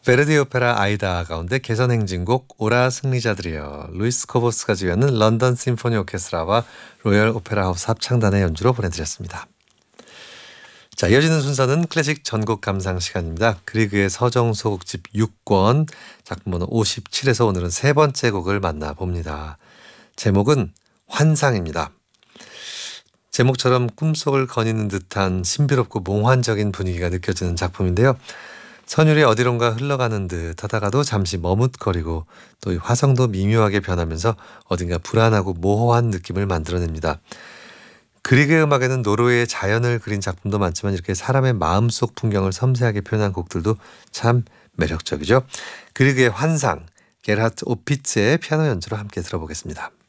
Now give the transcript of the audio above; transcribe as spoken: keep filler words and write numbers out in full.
베르디 오페라 아이다 가운데 개선 행진곡 오라 승리자들이여 루이스 코보스가 지휘하는 런던 심포니 오케스트라와 로열 오페라 하우스 합창단의 연주로 보내드렸습니다. 자, 이어지는 순서는 클래식 전곡 감상 시간입니다. 그리그의 서정 소곡집 육 권 작품번호 오십칠에서 오늘은 세 번째 곡을 만나봅니다. 제목은 환상입니다. 제목처럼 꿈속을 거니는 듯한 신비롭고 몽환적인 분위기가 느껴지는 작품인데요. 선율이 어디론가 흘러가는 듯 하다가도 잠시 머뭇거리고 또 이 화성도 미묘하게 변하면서 어딘가 불안하고 모호한 느낌을 만들어냅니다. 그리그의 음악에는 노르웨이의 자연을 그린 작품도 많지만 이렇게 사람의 마음속 풍경을 섬세하게 표현한 곡들도 참 매력적이죠. 그리그의 환상, 게르하트 오피츠의 피아노 연주로 함께 들어보겠습니다.